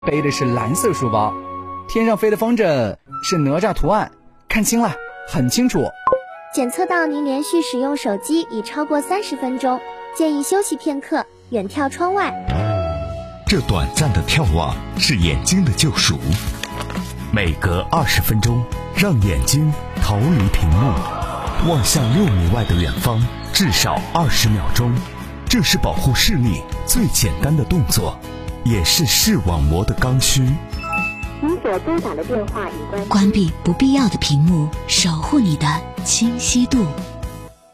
背的是蓝色书包，天上飞的风筝是哪吒图案，看清了，很清楚。 检测到您连续使用手机已超过30分钟，建议休息片刻，远眺窗外。 这短暂的眺望是眼睛的救赎，每隔20分钟，让眼睛逃离屏幕，望向6米外的远方，至少20秒钟。这是保护视力最简单的动作，也是视网膜的刚需。 您所拨打的电话已关机。 关闭不必要的屏幕，守护你的清晰度。